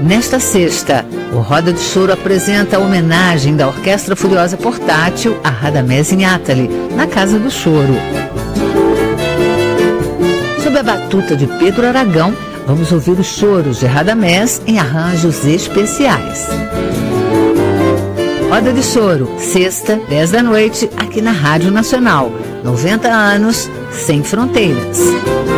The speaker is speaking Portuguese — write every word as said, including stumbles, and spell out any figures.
Nesta sexta, o Roda de Choro apresenta a homenagem da Orquestra Furiosa Portátil a Radamés Inátali, na Casa do Choro. Sob a batuta de Pedro Aragão, vamos ouvir os choros de Radamés em arranjos especiais. Roda de Choro, sexta, dez da noite, aqui na Rádio Nacional. noventa anos sem fronteiras.